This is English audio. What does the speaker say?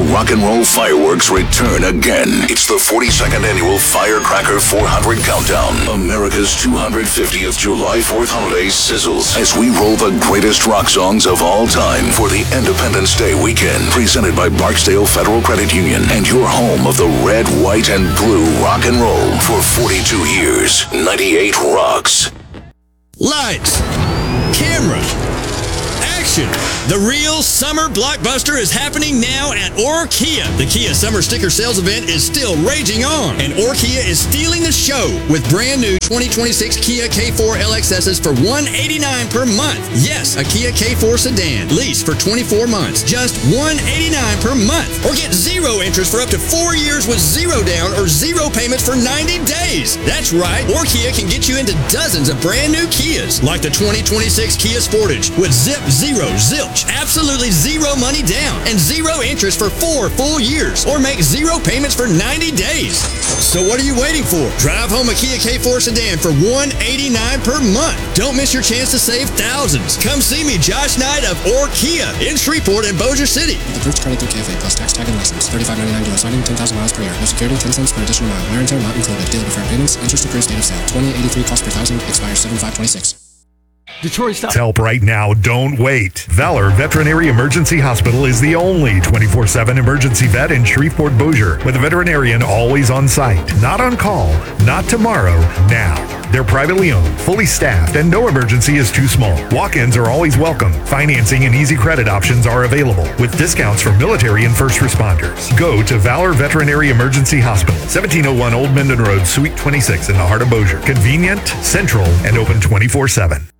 rock and roll fireworks return again. It's the 42nd annual Firecracker 400 Countdown. America's 250th July 4th holiday sizzles as we roll the greatest rock songs of all time for the Independence Day weekend. Presented by Barksdale Federal Credit Union and your home of the red, white, and blue rock and roll for 42 years. 98 Rocks. Lights, camera, action. The real summer blockbuster is happening now at Kia. The Kia Summer Sticker Sales event is still raging on, and Kia is stealing the show with brand new 2026 Kia K4 LXSs for $189 per month. Yes, a Kia K4 sedan leased for 24 months, just $189 per month. Or get zero interest for up to 4 years with zero down or zero payments for 90 days. That's right, Kia can get you into dozens of brand new Kias, like the 2026 Kia Sportage with zip, zero, zilch, absolutely zero money down and zero interest for 4 full years, or make zero payments for 90 days. So what are you waiting for? Drive home a Kia K4 sedan for $189 per month. Don't miss your chance to save thousands. Come see me, Josh Knight of Kia in Shreveport and Bossier City. Approved credit through KFA plus tax, tag, and license. $35.99 US signing, 10,000 miles per year. No security, 10 cents per additional mile. Wear and tear not included. Dealer preferred payments. Interest accrues date of sale. 2083 cost per thousand. Expires 7/5/26. Detroit, stop. Help right now. Don't wait. Valor Veterinary Emergency Hospital is the only 24/7 emergency vet in Shreveport, Bossier, with a veterinarian always on site. Not on call. Not tomorrow. Now. They're privately owned, fully staffed, and no emergency is too small. Walk-ins are always welcome. Financing and easy credit options are available, with discounts for military and first responders. Go to Valor Veterinary Emergency Hospital, 1701 Old Minden Road, Suite 26 in the heart of Bossier. Convenient, central, and open 24/7.